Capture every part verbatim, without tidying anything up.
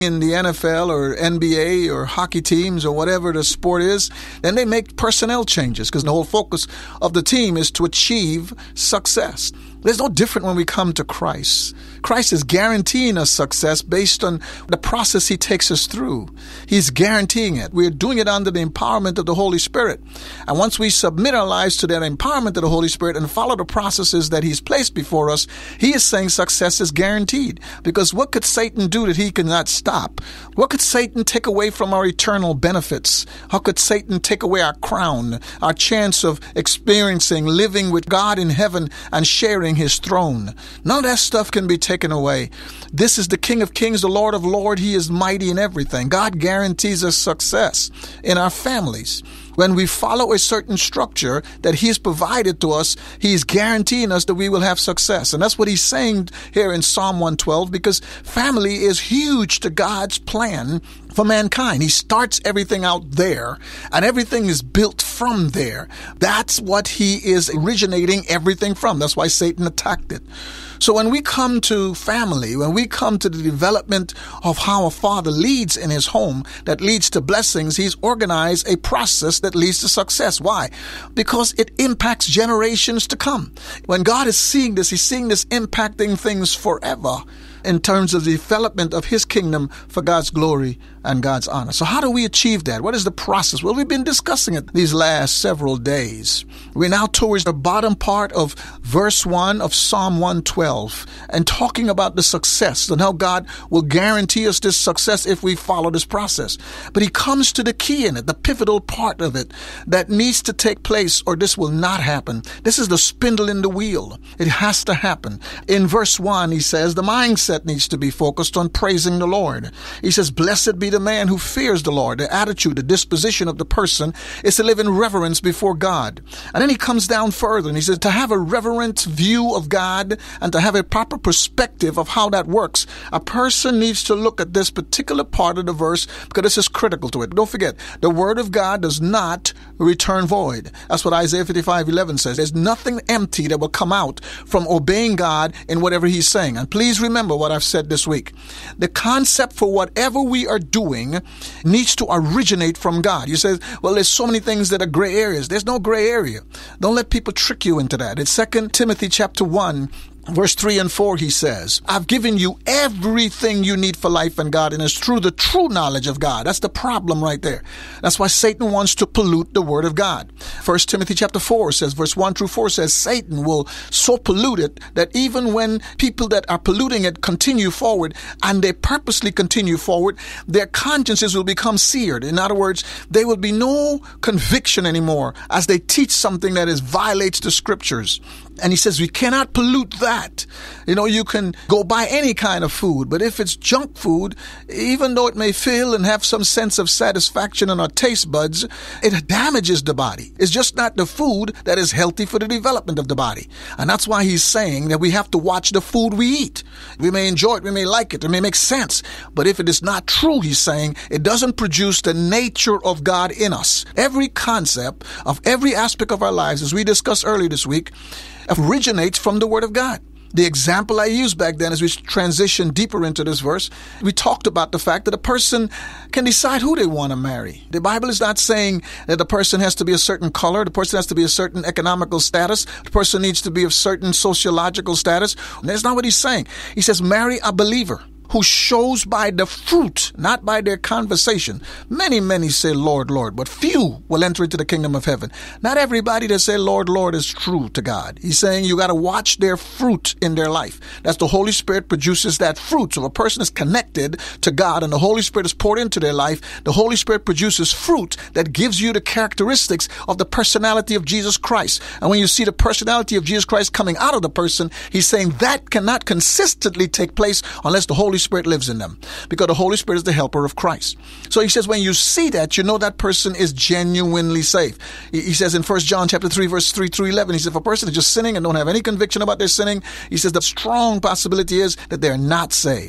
in the N F L or N B A or hockey teams or whatever the sport is, then they make personnel changes because the whole focus of the team is to achieve success. There's no different when we come to Christ. Christ is guaranteeing us success based on the process he takes us through. He's guaranteeing it. We're doing it under the empowerment of the Holy Spirit. And once we submit our lives to that empowerment of the Holy Spirit and follow the processes that he's placed before us, he is saying success is guaranteed. Because what could Satan do that he cannot stop? What could Satan take away from our eternal benefits? How could Satan take away our crown, our chance of experiencing, living with God in heaven and sharing his throne? None of that stuff can be taken away. This is the King of Kings, the Lord of Lords. He is mighty in everything. God guarantees us success in our families. When we follow a certain structure that he's provided to us, he's guaranteeing us that we will have success. And that's what he's saying here in Psalm one twelve, because family is huge to God's plan for mankind. He starts everything out there, and everything is built from there. That's what he is originating everything from. That's why Satan attacked it. So when we come to family, when we come to the development of how a father leads in his home that leads to blessings, he's organized a process that leads to success. Why? Because it impacts generations to come. When God is seeing this, he's seeing this impacting things forever in terms of the development of his kingdom for God's glory and God's honor. So how do we achieve that? What is the process? Well, we've been discussing it these last several days. We're now towards the bottom part of verse one of Psalm one twelve and talking about the success and how God will guarantee us this success if we follow this process. But he comes to the key in it, the pivotal part of it that needs to take place or this will not happen. This is the spindle in the wheel. It has to happen. In verse one, he says, the mindset needs to be focused on praising the Lord. He says, blessed be the man who fears the Lord. The attitude, the disposition of the person is to live in reverence before God. And then he comes down further and he says, to have a reverent view of God and to have a proper perspective of how that works, a person needs to look at this particular part of the verse because this is critical to it. Don't forget, the word of God does not return void. That's what Isaiah fifty-five eleven says. There's nothing empty that will come out from obeying God in whatever he's saying. And please remember what I've said this week. The concept for whatever we are doing needs to originate from God. You say, well, there's so many things that are gray areas. There's no gray area. Don't let people trick you into that. It's Second Timothy chapter one, verse three and four, he says, I've given you everything you need for life and godliness through the true knowledge of God. That's the problem right there. That's why Satan wants to pollute the word of God. First Timothy chapter four says, verse one through four says, Satan will so pollute it that even when people that are polluting it continue forward and they purposely continue forward, their consciences will become seared. In other words, there will be no conviction anymore as they teach something that is violates the scriptures. And he says, we cannot pollute that. You know, you can go buy any kind of food, but if it's junk food, even though it may feel and have some sense of satisfaction in our taste buds, it damages the body. It's just not the food that is healthy for the development of the body. And that's why he's saying that we have to watch the food we eat. We may enjoy it, we may like it, it may make sense. But if it is not true, he's saying, it doesn't produce the nature of God in us. Every concept of every aspect of our lives, as we discussed earlier this week, originates from the Word of God. The example I used back then as we transition deeper into this verse, we talked about the fact that a person can decide who they want to marry. The Bible is not saying that the person has to be a certain color, the person has to be a certain economical status, the person needs to be of certain sociological status. That's not what he's saying. He says, marry a believer who shows by the fruit, not by their conversation. Many, many say, Lord, Lord, but few will enter into the kingdom of heaven. Not everybody that say, Lord, Lord, is true to God. He's saying you got to watch their fruit in their life. That's the Holy Spirit produces that fruit. So if a person is connected to God and the Holy Spirit is poured into their life, the Holy Spirit produces fruit that gives you the characteristics of the personality of Jesus Christ. And when you see the personality of Jesus Christ coming out of the person, he's saying that cannot consistently take place unless the Holy Spirit lives in them, because the Holy Spirit is the helper of Christ. So he says, when you see that, you know that person is genuinely saved. He says in First John chapter three, verse three through eleven, he says, if a person is just sinning and don't have any conviction about their sinning, he says the strong possibility is that they're not saved.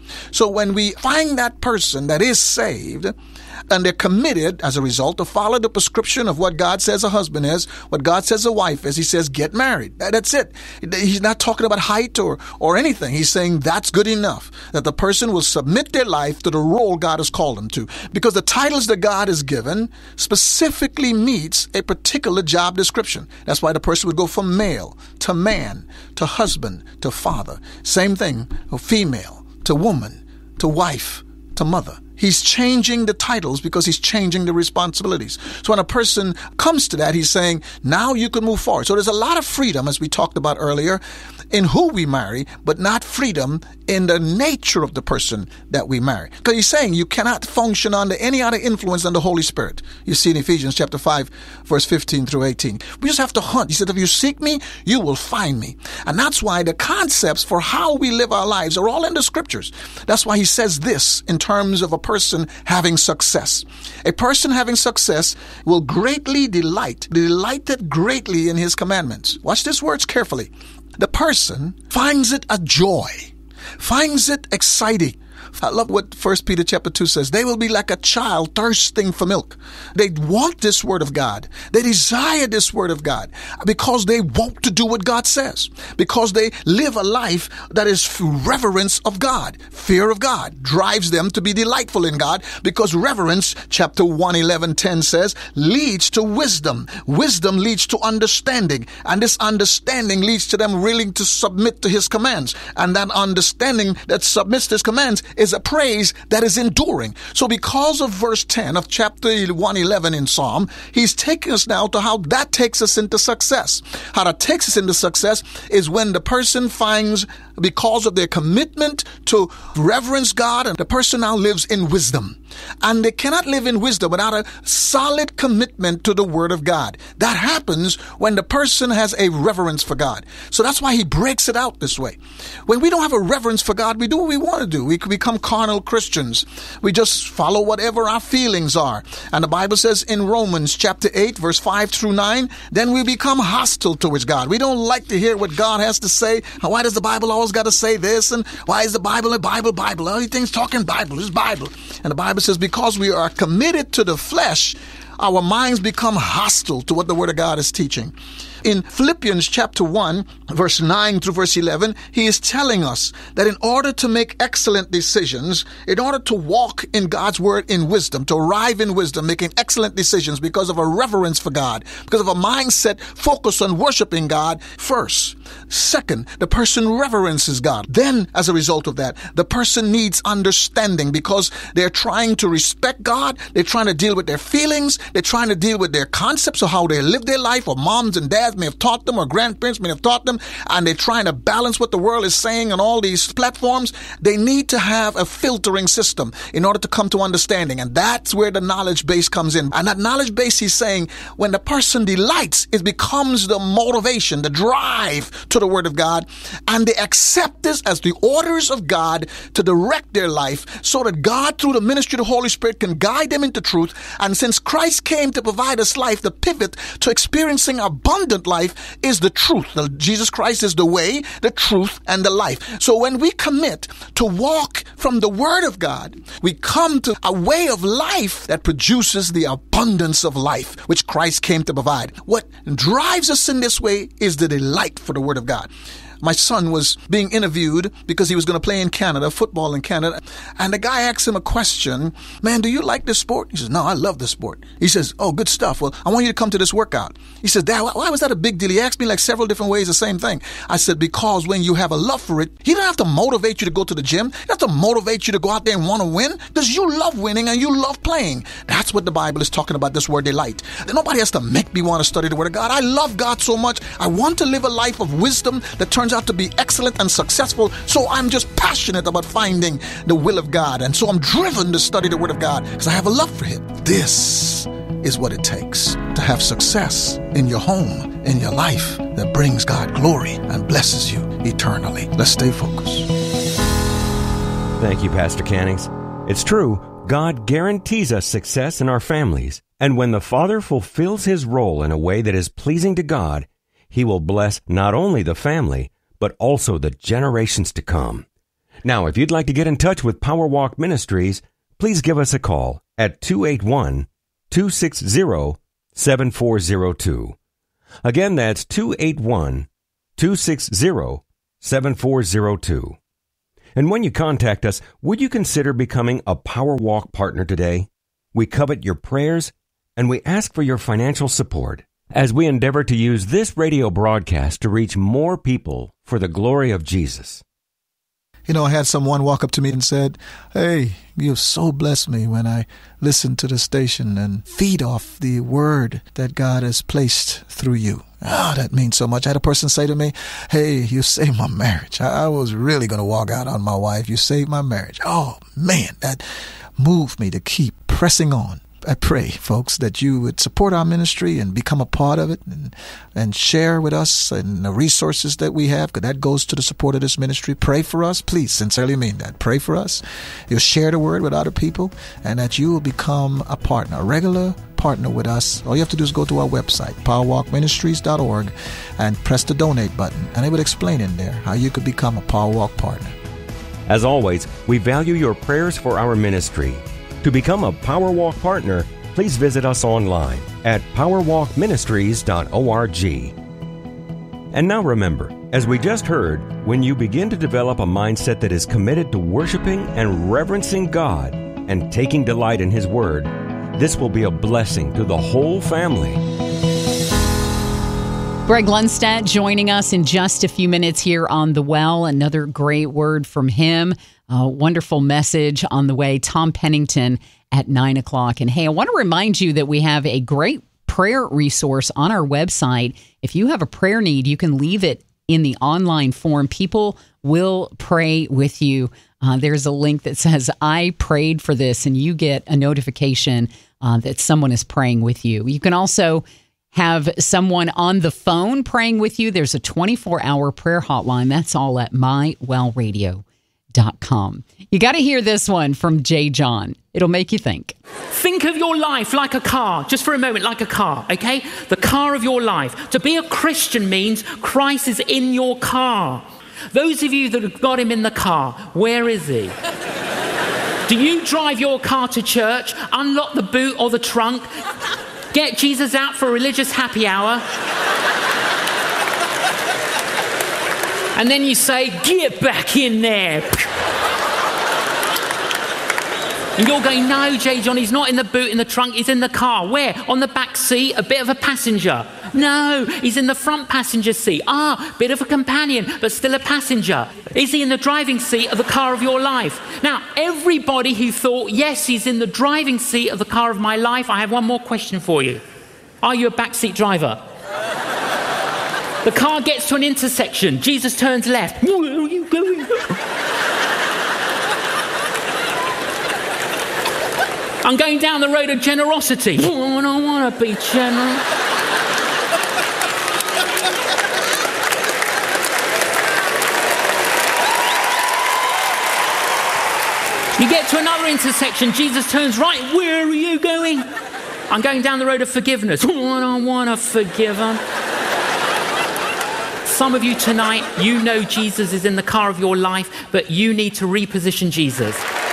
So when we find that person that is saved, and they're committed as a result to follow the prescription of what God says a husband is, what God says a wife is. He says, get married. That's it. He's not talking about height or, or anything. He's saying that's good enough, that the person will submit their life to the role God has called them to. Because the titles that God has given specifically meets a particular job description. That's why the person would go from male to man, to husband, to father. Same thing, female to woman, to wife, to mother. He's changing the titles because he's changing the responsibilities. So when a person comes to that, he's saying, now you can move forward. So there's a lot of freedom, as we talked about earlier, in who we marry, but not freedom in the nature of the person that we marry. Because he's saying you cannot function under any other influence than the Holy Spirit. You see in Ephesians chapter five, verse fifteen through eighteen. We just have to hunt. He said, if you seek me, you will find me. And that's why the concepts for how we live our lives are all in the scriptures. That's why he says this in terms of a person having success. A person having success will greatly delight, delighted greatly in his commandments. Watch these words carefully. The person finds it a joy, finds it exciting. I love what First Peter chapter two says. They will be like a child thirsting for milk. They want this word of God. They desire this word of God because they want to do what God says, because they live a life that is reverence of God. Fear of God drives them to be delightful in God, because reverence, chapter one, eleven, ten says, leads to wisdom. Wisdom leads to understanding. And this understanding leads to them willing to submit to his commands. And that understanding that submits to his commands is a praise that is enduring. So because of verse ten of chapter one eleven in Psalm, he's taking us now to how that takes us into success. How that takes us into success is when the person finds, because of their commitment to reverence God, and the person now lives in wisdom. And they cannot live in wisdom without a solid commitment to the word of God. That happens when the person has a reverence for God. So that's why he breaks it out this way. When we don't have a reverence for God, we do what we want to do. We become carnal Christians. We just follow whatever our feelings are. And the Bible says in Romans chapter eight, verse five through nine, then we become hostile towards God. We don't like to hear what God has to say. Why does the Bible always got to say this? And why is the Bible a Bible, Bible? Everything's talking Bible. It's Bible. And the Bible says because we are committed to the flesh, our minds become hostile to what the Word of God is teaching. In Philippians chapter one, verse nine through verse eleven, he is telling us that in order to make excellent decisions, in order to walk in God's word in wisdom, to arrive in wisdom, making excellent decisions because of a reverence for God, because of a mindset focused on worshiping God first. Second, the person reverences God. Then, as a result of that, the person needs understanding because they're trying to respect God. They're trying to deal with their feelings. They're trying to deal with their concepts of how they live their life, or moms and dads may have taught them, or grandparents may have taught them, and they're trying to balance what the world is saying on all these platforms. They need to have a filtering system in order to come to understanding, and that's where the knowledge base comes in. And that knowledge base, he's saying, when the person delights, it becomes the motivation, the drive to the Word of God, and they accept this as the orders of God to direct their life, so that God, through the ministry of the Holy Spirit, can guide them into truth. And since Christ came to provide us life, the pivot to experiencing abundant life is the truth. Jesus Christ is the way, the truth, and the life. So when we commit to walk from the Word of God, we come to a way of life that produces the abundance of life, which Christ came to provide. What drives us in this way is the delight for the Word of God. My son was being interviewed because he was going to play in Canada, football in Canada. And the guy asked him a question, man, do you like this sport? He says, no, I love this sport. He says, oh, good stuff. Well, I want you to come to this workout. He says, Dad, why was that a big deal? He asked me like several different ways the same thing. I said, because when you have a love for it, he don't have to motivate you to go to the gym. He doesn't have to motivate you to go out there and want to win, because you love winning and you love playing. That's what the Bible is talking about, this word delight. Nobody has to make me want to study the Word of God. I love God so much. I want to live a life of wisdom that turns out to be excellent and successful. So I'm just passionate about finding the will of God. And so I'm driven to study the Word of God because I have a love for Him. This is what it takes to have success in your home, in your life, that brings God glory and blesses you eternally. Let's stay focused. Thank you, Pastor Cannings. It's true, God guarantees us success in our families. And when the Father fulfills His role in a way that is pleasing to God, He will bless not only the family, but also the generations to come. Now, if you'd like to get in touch with Power Walk Ministries, please give us a call at two eight one, two six zero, seven four zero two. Again, that's two eight one, two six zero, seven four zero two. And when you contact us, would you consider becoming a Power Walk partner today? We covet your prayers, and we ask for your financial support as we endeavor to use this radio broadcast to reach more people for the glory of Jesus. You know, I had someone walk up to me and said, "Hey, you so blessed me when I listen to the station and feed off the word that God has placed through you." Oh, that means so much. I had a person say to me, "Hey, you saved my marriage. I, I was really going to walk out on my wife. You saved my marriage." Oh, man, that moved me to keep pressing on. I pray, folks, that you would support our ministry and become a part of it and, and share with us and the resources that we have, because that goes to the support of this ministry. Pray for us. Please, sincerely mean that. Pray for us. You'll share the word with other people, and that you will become a partner, a regular partner with us. All you have to do is go to our website, power walk ministries dot org, and press the donate button, and it would explain in there how you could become a Power Walk partner. As always, we value your prayers for our ministry. To become a Power Walk partner, please visit us online at power walk ministries dot org. And now remember, as we just heard, when you begin to develop a mindset that is committed to worshiping and reverencing God and taking delight in His Word, this will be a blessing to the whole family. Greg Lundstedt joining us in just a few minutes here on The Well. Another great word from him. A wonderful message on the way. Tom Pennington at nine o'clock. And hey, I want to remind you that we have a great prayer resource on our website. If you have a prayer need, you can leave it in the online form. People will pray with you. Uh, there's a link that says, "I prayed for this," and you get a notification uh, that someone is praying with you. You can also have someone on the phone praying with you. There's a twenty-four hour prayer hotline. That's all at my well radio dot com. You got to hear this one from Jay John. It'll make you think. Think of your life like a car, just for a moment, like a car, okay? The car of your life. To be a Christian means Christ is in your car. Those of you that have got him in the car, where is he? Do you drive your car to church, unlock the boot or the trunk, get Jesus out for a religious happy hour, and then you say, "Get back in there"? And you're going, "No, J. John, he's not in the boot, in the trunk, he's in the car." Where? On the back seat, a bit of a passenger. No, he's in the front passenger seat. Ah, bit of a companion, but still a passenger. Is he in the driving seat of the car of your life? Now, everybody who thought, yes, he's in the driving seat of the car of my life, I have one more question for you. Are you a backseat driver? The car gets to an intersection. Jesus turns left. Where are you going? I'm going down the road of generosity. Oh, I don't want to be generous. You get to another intersection. Jesus turns right. Where are you going? I'm going down the road of forgiveness. Oh, I don't want to forgive him. Some of you tonight, you know Jesus is in the car of your life, but you need to reposition Jesus.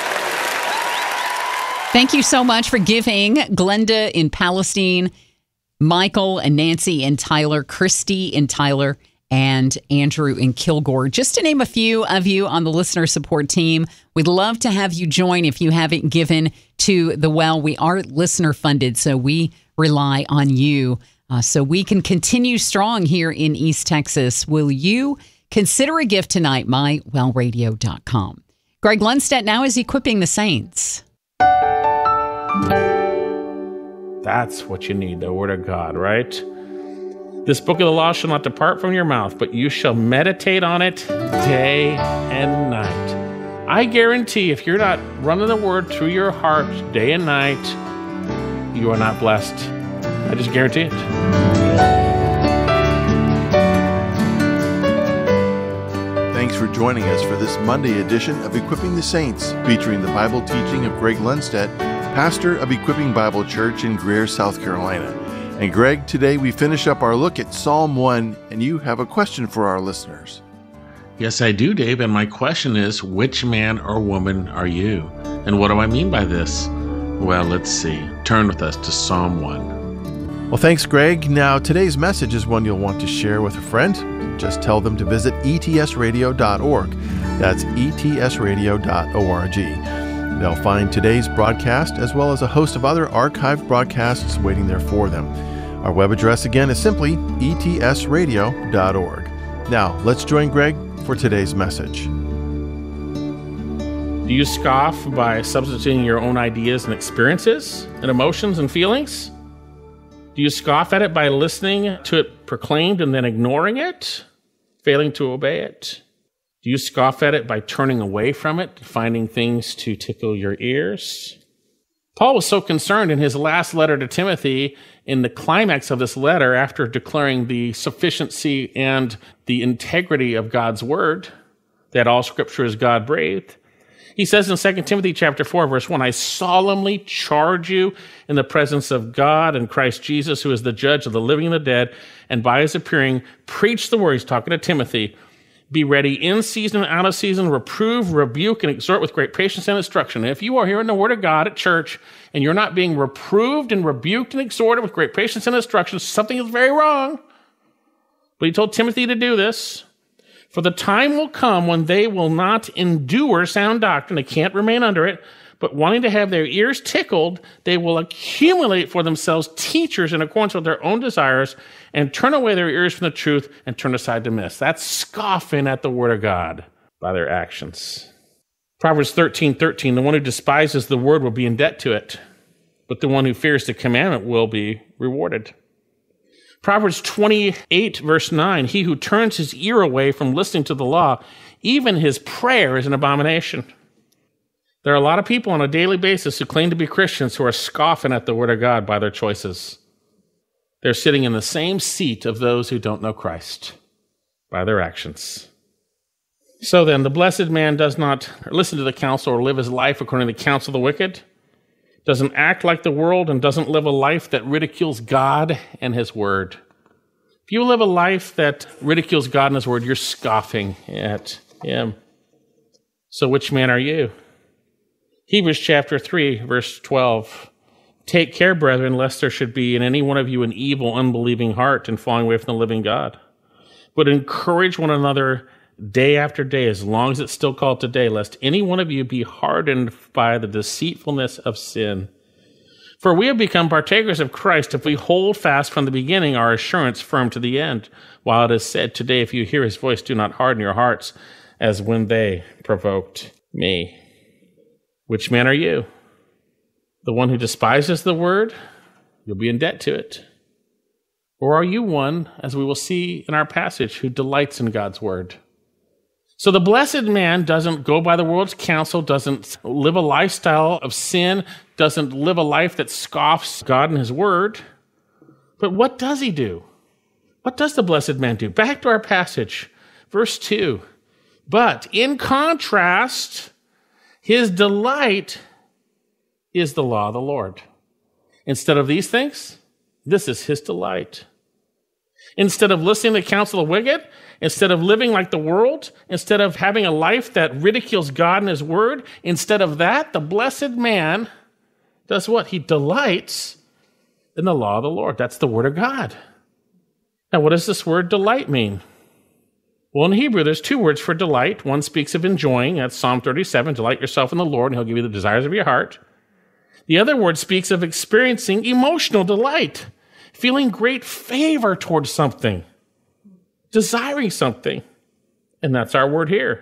Thank you so much for giving. Glenda in Palestine, Michael and Nancy and Tyler, Christy and Tyler, and Andrew in Kilgore. Just to name a few of you on the listener support team. We'd love to have you join if you haven't given to The Well. We are listener funded, so we rely on you. Uh, so we can continue strong here in East Texas. Will you consider a gift tonight? my well radio dot com. Greg Lundstedt now is equipping the saints. That's what you need, the Word of God, right? This book of the law shall not depart from your mouth, but you shall meditate on it day and night. I guarantee if you're not running the Word through your heart day and night, you are not blessed. I just guarantee it. Thanks for joining us for this Monday edition of Equipping the Saints, featuring the Bible teaching of Greg Lundstedt, pastor of Equipping Bible Church in Greer, South Carolina. And Greg, today we finish up our look at Psalm one, and you have a question for our listeners. Yes, I do, Dave. And my question is, which man or woman are you? And what do I mean by this? Well, let's see. Turn with us to Psalm one. Well, thanks, Greg. Now, today's message is one you'll want to share with a friend. Just tell them to visit E T S radio dot org. That's E T S radio dot org. They'll find today's broadcast as well as a host of other archived broadcasts waiting there for them. Our web address again is simply E T S radio dot org. Now, let's join Greg for today's message. Do you scoff by substituting your own ideas and experiences and emotions and feelings? Do you scoff at it by listening to it proclaimed and then ignoring it, failing to obey it? Do you scoff at it by turning away from it, finding things to tickle your ears? Paul was so concerned in his last letter to Timothy, in the climax of this letter, after declaring the sufficiency and the integrity of God's word, that all scripture is God-breathed. He says in Second Timothy chapter four, verse one, I solemnly charge you in the presence of God and Christ Jesus, who is the judge of the living and the dead, and by his appearing, preach the word. He's talking to Timothy. Be ready in season and out of season, reprove, rebuke, and exhort with great patience and instruction. And if you are hearing the word of God at church and you're not being reproved and rebuked and exhorted with great patience and instruction, something is very wrong. But he told Timothy to do this. For the time will come when they will not endure sound doctrine. They can't remain under it. But wanting to have their ears tickled, they will accumulate for themselves teachers in accordance with their own desires and turn away their ears from the truth and turn aside to myths. That's scoffing at the word of God by their actions. Proverbs thirteen thirteen, the one who despises the word will be in debt to it, but the one who fears the commandment will be rewarded. Proverbs twenty-eight, verse nine, he who turns his ear away from listening to the law, even his prayer is an abomination. There are a lot of people on a daily basis who claim to be Christians who are scoffing at the word of God by their choices. They're sitting in the same seat of those who don't know Christ by their actions. So then, the blessed man does not listen to the counsel or live his life according to the counsel of the wicked, doesn't act like the world, and doesn't live a life that ridicules God and his word. If you live a life that ridicules God and his word, you're scoffing at him. So which man are you? Hebrews chapter three, verse twelve. Take care, brethren, lest there should be in any one of you an evil, unbelieving heart and falling away from the living God. But encourage one another day after day, as long as it's still called today, lest any one of you be hardened by the deceitfulness of sin. For we have become partakers of Christ if we hold fast from the beginning our assurance firm to the end. While it is said today, if you hear his voice, do not harden your hearts as when they provoked me. Which man are you? The one who despises the word? You'll be in debt to it. Or are you one, as we will see in our passage, who delights in God's word? So the blessed man doesn't go by the world's counsel, doesn't live a lifestyle of sin, doesn't live a life that scoffs God and his word. But what does he do? What does the blessed man do? Back to our passage, verse two. But in contrast, his delight is the law of the Lord. Instead of these things, this is his delight. Instead of listening to the counsel of the wicked, instead of living like the world, instead of having a life that ridicules God and his word, instead of that, the blessed man does what? He delights in the law of the Lord. That's the word of God. Now, what does this word delight mean? Well, in Hebrew, there's two words for delight. One speaks of enjoying. That's Psalm thirty-seven. Delight yourself in the Lord, and he'll give you the desires of your heart. The other word speaks of experiencing emotional delight, feeling great favor towards something, desiring something. And that's our word here.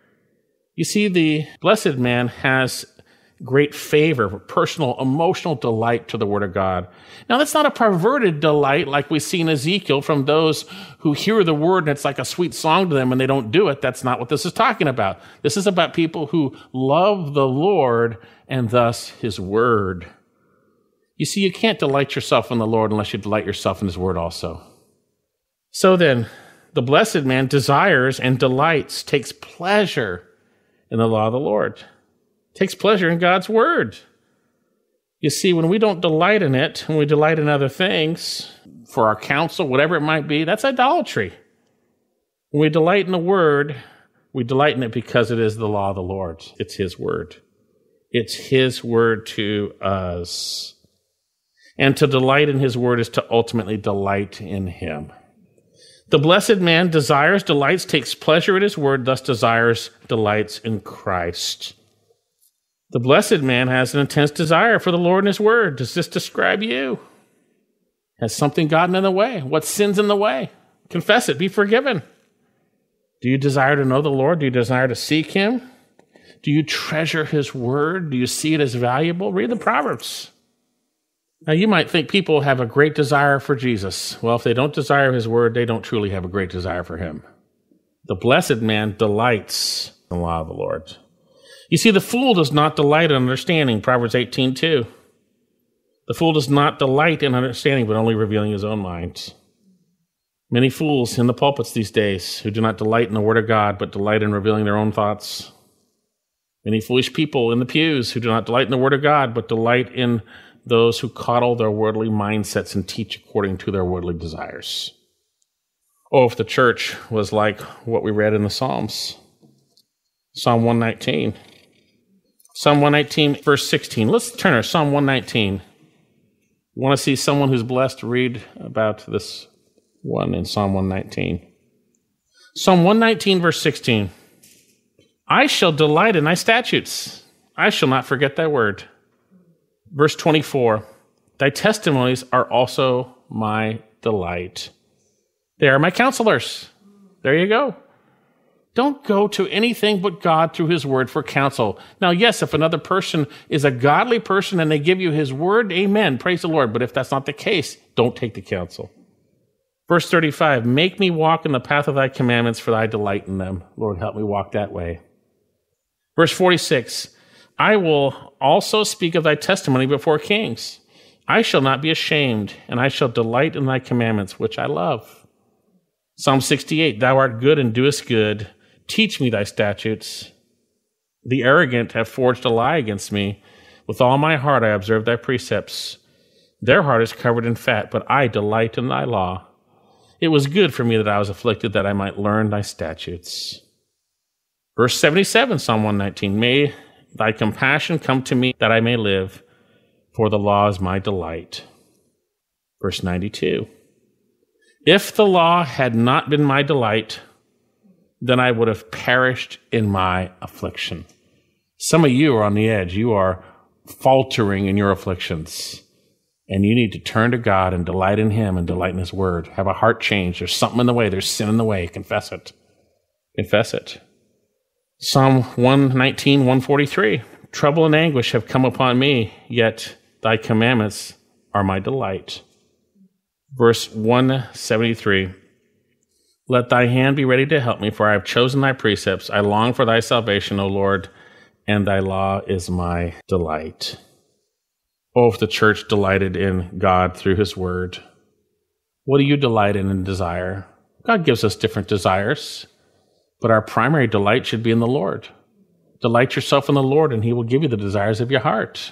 You see, the blessed man has great favor, personal, emotional delight to the word of God. Now, that's not a perverted delight like we see in Ezekiel from those who hear the word and it's like a sweet song to them and they don't do it. That's not what this is talking about. This is about people who love the Lord and thus his word. You see, you can't delight yourself in the Lord unless you delight yourself in his word also. So then, the blessed man desires and delights, takes pleasure in the law of the Lord. Takes pleasure in God's word. You see, when we don't delight in it, when we delight in other things, for our counsel, whatever it might be, that's idolatry. When we delight in the word, We delight in it because it is the law of the Lord. It's his word. It's his word to us. And to delight in his word is to ultimately delight in him. The blessed man desires, delights, takes pleasure in his word, thus desires, delights in Christ. The blessed man has an intense desire for the Lord and his word. Does this describe you? Has something gotten in the way? What sin's in the way? Confess it. Be forgiven. Do you desire to know the Lord? Do you desire to seek him? Do you treasure his word? Do you see it as valuable? Read the Proverbs. Now, you might think people have a great desire for Jesus. Well, if they don't desire his word, they don't truly have a great desire for him. The blessed man delights in the law of the Lord. You see, the fool does not delight in understanding, Proverbs eighteen two. The fool does not delight in understanding, but only revealing his own mind. Many fools in the pulpits these days who do not delight in the word of God, but delight in revealing their own thoughts. Many foolish people in the pews who do not delight in the word of God, but delight in those who coddle their worldly mindsets and teach according to their worldly desires. Oh, if the church was like what we read in the Psalms. Psalm one nineteen. Psalm one nineteen, verse sixteen. Let's turn to Psalm one nineteen. Want to see someone who's blessed? Read about this one in Psalm one nineteen. Psalm one nineteen, verse sixteen. I shall delight in thy statutes. I shall not forget thy word. Verse twenty-four. Thy testimonies are also my delight. They are my counselors. There you go. Don't go to anything but God through his word for counsel. Now, yes, if another person is a godly person and they give you his word, amen, praise the Lord. But if that's not the case, don't take the counsel. Verse thirty-five, make me walk in the path of thy commandments, for thy delight in them. Lord, help me walk that way. Verse forty-six, I will also speak of thy testimony before kings. I shall not be ashamed, and I shall delight in thy commandments, which I love. Psalm sixty-eight, thou art good and doest good. Teach me thy statutes. The arrogant have forged a lie against me. With all my heart I observe thy precepts. Their heart is covered in fat, but I delight in thy law. It was good for me that I was afflicted, that I might learn thy statutes. Verse seventy-seven, Psalm one nineteen, may thy compassion come to me, that I may live, for the law is my delight. Verse ninety-two, if the law had not been my delight, then I would have perished in my affliction. Some of you are on the edge. You are faltering in your afflictions. And you need to turn to God and delight in him and delight in his word. Have a heart change. There's something in the way. There's sin in the way. Confess it. Confess it. Psalm one nineteen, one forty-three. Trouble and anguish have come upon me, yet thy commandments are my delight. Verse one seventy-three. Let thy hand be ready to help me, for I have chosen thy precepts. I long for thy salvation, O Lord, and thy law is my delight. Oh, if the church delighted in God through his word. What do you delight in and desire? God gives us different desires, but our primary delight should be in the Lord. Delight yourself in the Lord, and he will give you the desires of your heart.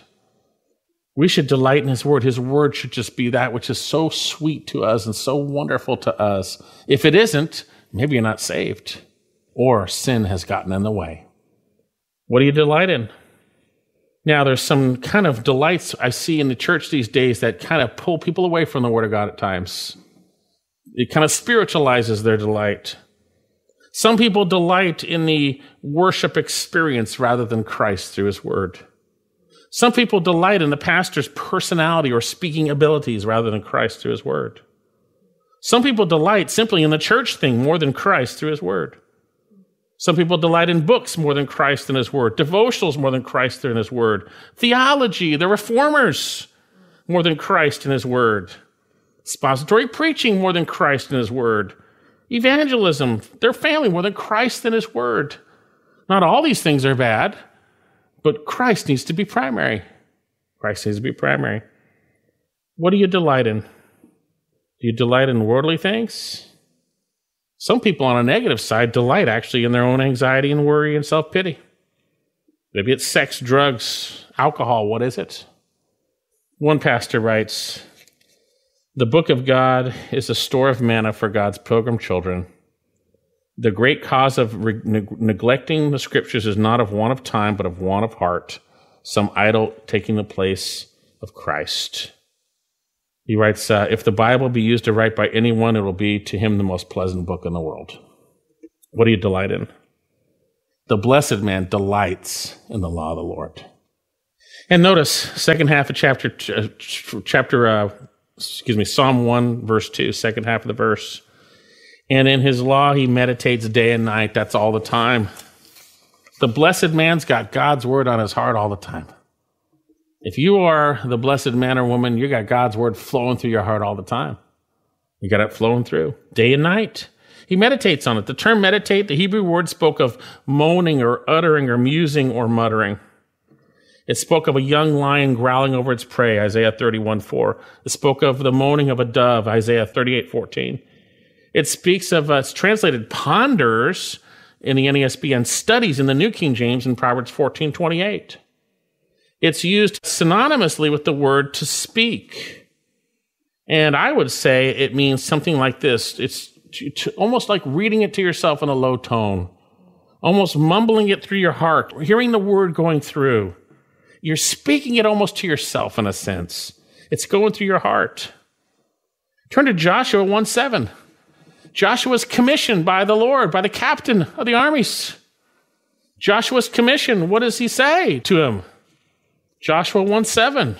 We should delight in his word. His word should just be that which is so sweet to us and so wonderful to us. If it isn't, maybe you're not saved, or sin has gotten in the way. What do you delight in? Now, there's some kind of delights I see in the church these days that kind of pull people away from the word of God at times. It kind of spiritualizes their delight. Some people delight in the worship experience rather than Christ through his word. Some people delight in the pastor's personality or speaking abilities rather than Christ through his word. Some people delight simply in the church thing more than Christ through his word. Some people delight in books more than Christ in his word, devotionals more than Christ through his word, theology, the reformers more than Christ in his word, expository preaching more than Christ in his word, evangelism, their family more than Christ in his word. Not all these things are bad, but Christ needs to be primary. Christ needs to be primary. What do you delight in? Do you delight in worldly things? Some people on a negative side delight actually in their own anxiety and worry and self-pity. Maybe it's sex, drugs, alcohol. What is it? One pastor writes, the book of God is a store of manna for God's pilgrim children. The great cause of re- neg- neglecting the scriptures is not of want of time, but of want of heart, some idol taking the place of Christ. He writes, uh, if the Bible be used to write by anyone, it will be to him the most pleasant book in the world. What do you delight in? The blessed man delights in the law of the Lord. And notice, second half of chapter, uh, chapter, uh, excuse me, Psalm one, verse two, second half of the verse. And in his law he meditates day and night. That's all the time. The blessed man's got God's word on his heart all the time. If you are the blessed man or woman, you got God's word flowing through your heart all the time. You got it flowing through day and night. He meditates on it. The term meditate, the Hebrew word spoke of moaning or uttering or musing or muttering. It spoke of a young lion growling over its prey, Isaiah thirty-one four. It spoke of the moaning of a dove, Isaiah thirty-eight fourteen. It speaks of, uh, it's translated ponders in the N A S B and studies in the New King James in Proverbs fourteen twenty-eight. It's used synonymously with the word to speak. And I would say it means something like this. It's to, to, almost like reading it to yourself in a low tone, almost mumbling it through your heart, hearing the word going through. You're speaking it almost to yourself in a sense. It's going through your heart. Turn to Joshua one seven. Joshua's commissioned by the Lord, by the captain of the armies. Joshua's commissioned. What does he say to him? Joshua one seven.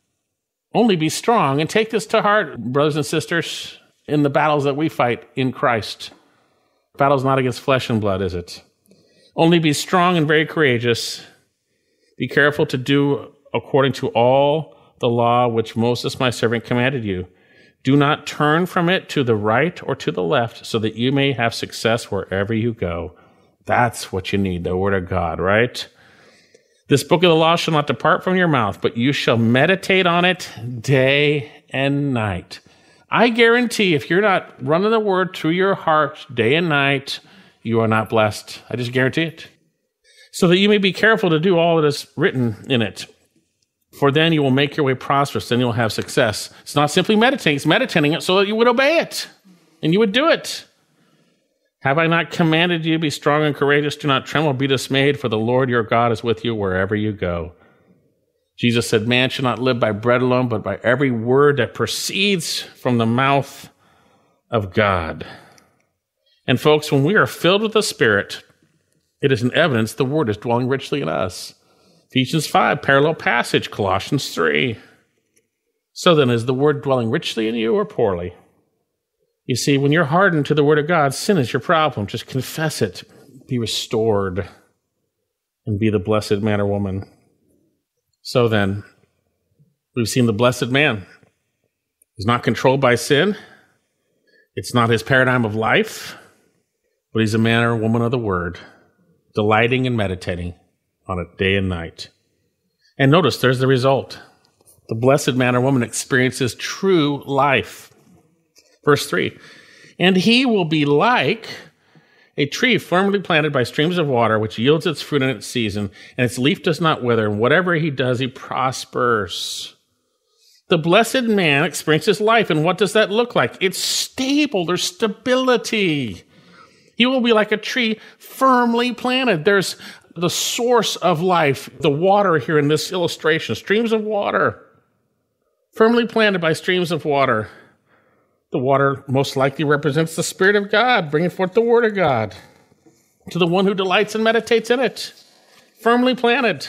Only be strong and take this to heart, brothers and sisters, in the battles that we fight in Christ. The battle's not against flesh and blood, is it? Only be strong and very courageous. Be careful to do according to all the law which Moses, my servant, commanded you. Do not turn from it to the right or to the left, so that you may have success wherever you go. That's what you need, the word of God, right? This book of the law shall not depart from your mouth, but you shall meditate on it day and night. I guarantee if you're not running the word through your heart day and night, you are not blessed. I just guarantee it. So that you may be careful to do all that is written in it. For then you will make your way prosperous, then you'll have success. It's not simply meditating, it's meditating it so that you would obey it, and you would do it. Have I not commanded you, be strong and courageous, do not tremble, be dismayed, for the Lord your God is with you wherever you go. Jesus said, man shall not live by bread alone, but by every word that proceeds from the mouth of God. And folks, when we are filled with the Spirit, it is an evidence the word is dwelling richly in us. Ephesians five, parallel passage, Colossians three. So then, is the word dwelling richly in you or poorly? You see, when you're hardened to the word of God, sin is your problem. Just confess it, be restored, and be the blessed man or woman. So then, we've seen the blessed man. He's not controlled by sin. It's not his paradigm of life, but he's a man or woman of the word, delighting and meditating on it day and night. And notice, there's the result. The blessed man or woman experiences true life. Verse three, and he will be like a tree firmly planted by streams of water, which yields its fruit in its season, and its leaf does not wither, and whatever he does, he prospers. The blessed man experiences life, and what does that look like? It's stable. There's stability. He will be like a tree firmly planted. There's the source of life, the water here in this illustration, streams of water, firmly planted by streams of water. The water most likely represents the Spirit of God, bringing forth the Word of God to the one who delights and meditates in it. Firmly planted,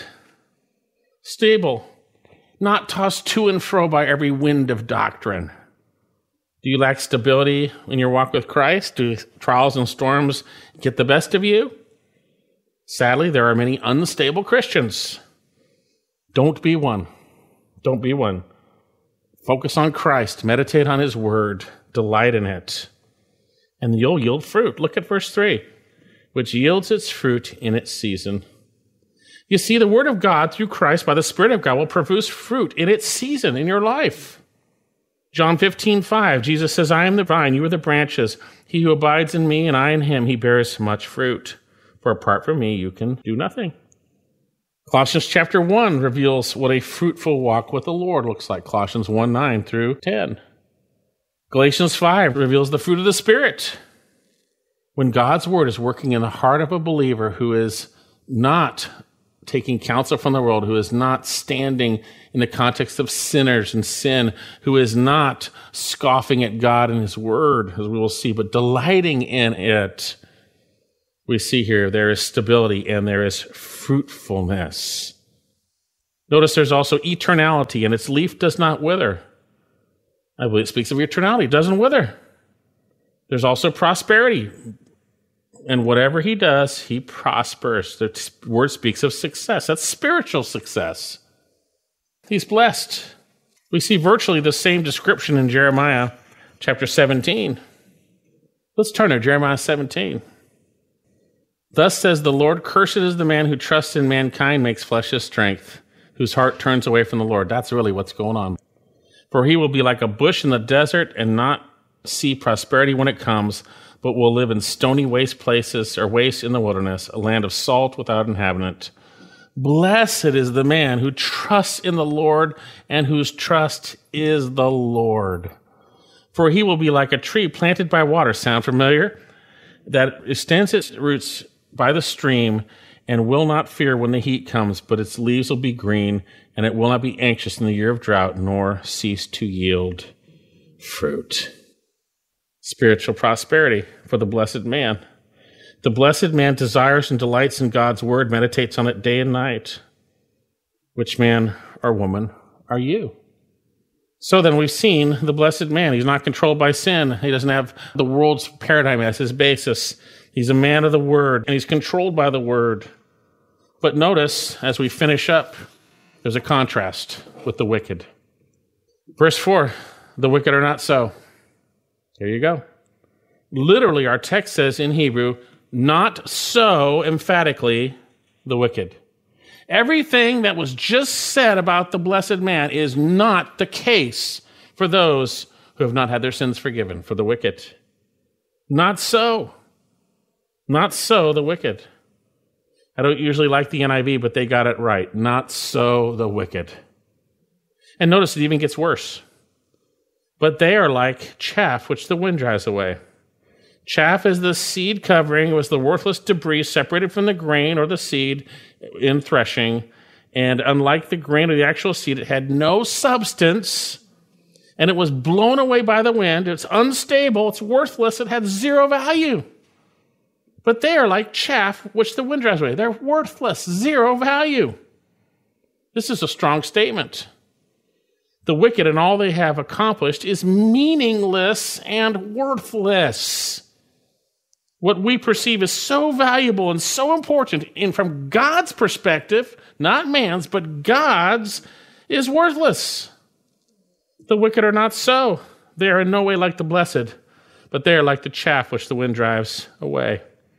stable, not tossed to and fro by every wind of doctrine. Do you lack stability in your walk with Christ? Do trials and storms get the best of you? Sadly, there are many unstable Christians. Don't be one. Don't be one. Focus on Christ. Meditate on his word. Delight in it. And you'll yield fruit. Look at verse three. Which yields its fruit in its season. You see, the word of God through Christ by the Spirit of God will produce fruit in its season in your life. John fifteen five, Jesus says, I am the vine, you are the branches. He who abides in me and I in him, he bears much fruit. For apart from me, you can do nothing. Colossians chapter one reveals what a fruitful walk with the Lord looks like. Colossians one nine through ten. Galatians five reveals the fruit of the Spirit. When God's word is working in the heart of a believer who is not taking counsel from the world, who is not standing in the context of sinners and sin, who is not scoffing at God and his word, as we will see, but delighting in it, we see here there is stability and there is fruitfulness. Notice there's also eternality, and its leaf does not wither. I believe it speaks of eternality. It doesn't wither. There's also prosperity. And whatever he does, he prospers. The word speaks of success. That's spiritual success. He's blessed. We see virtually the same description in Jeremiah chapter seventeen. Let's turn to Jeremiah seventeen. Thus says the Lord, cursed is the man who trusts in mankind, makes flesh his strength, whose heart turns away from the Lord. That's really what's going on. For he will be like a bush in the desert and not see prosperity when it comes, but will live in stony waste places or waste in the wilderness, a land of salt without inhabitant. Blessed is the man who trusts in the Lord and whose trust is the Lord. For he will be like a tree planted by water. Sound familiar? That extends its roots by the stream and will not fear when the heat comes, but its leaves will be green, and it will not be anxious in the year of drought, nor cease to yield fruit. Spiritual prosperity for the blessed man. The blessed man desires and delights in God's word, meditates on it day and night. Which man or woman are you? So then we've seen the blessed man. He's not controlled by sin. He doesn't have the world's paradigm as his basis. He's a man of the word, and he's controlled by the word. But notice, as we finish up, there's a contrast with the wicked. Verse four, the wicked are not so. There you go. Literally, our text says in Hebrew, not so emphatically the wicked. Everything that was just said about the blessed man is not the case for those who have not had their sins forgiven, for the wicked. Not so. Not so the wicked. I don't usually like the N I V, but they got it right. Not so the wicked. And notice it even gets worse. But they are like chaff which the wind drives away. Chaff is the seed covering. It was the worthless debris separated from the grain or the seed in threshing. And unlike the grain or the actual seed, it had no substance. And it was blown away by the wind. It's unstable. It's worthless. It had zero value. But they are like chaff which the wind drives away. They're worthless. Zero value. This is a strong statement. The wicked and all they have accomplished is meaningless and worthless. What we perceive as so valuable and so important, and from God's perspective, not man's, but God's, is worthless. The wicked are not so. They are in no way like the blessed, but they are like the chaff which the wind drives away.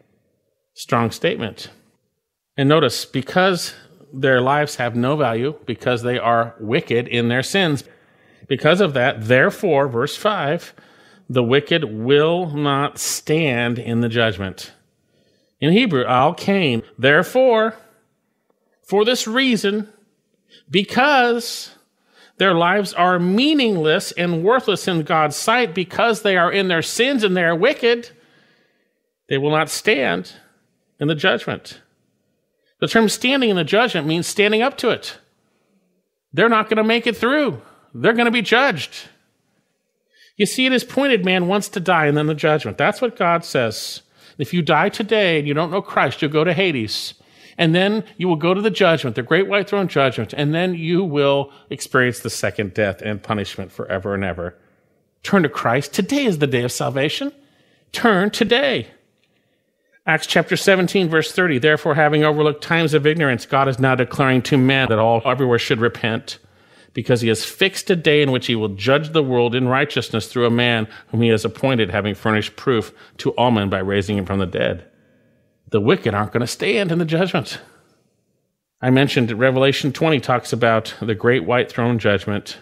Strong statement. And notice, because their lives have no value, because they are wicked in their sins, because of that, therefore, verse five, the wicked will not stand in the judgment. In Hebrew, al kain, therefore, for this reason, because their lives are meaningless and worthless in God's sight, because they are in their sins and they are wicked, they will not stand in the judgment. The term standing in the judgment means standing up to it. They're not going to make it through. They're going to be judged. You see, it is pointed man wants to die and then the judgment. That's what God says. If you die today and you don't know Christ, you'll go to Hades. And then you will go to the judgment, the great white throne judgment, and then you will experience the second death and punishment forever and ever. Turn to Christ. Today is the day of salvation. Turn today. Acts chapter seventeen, verse thirty, therefore, having overlooked times of ignorance, God is now declaring to men that all everywhere should repent, because he has fixed a day in which he will judge the world in righteousness through a man whom he has appointed, having furnished proof to all men by raising him from the dead. The wicked aren't going to stand in the judgment. I mentioned Revelation twenty talks about the great white throne judgment.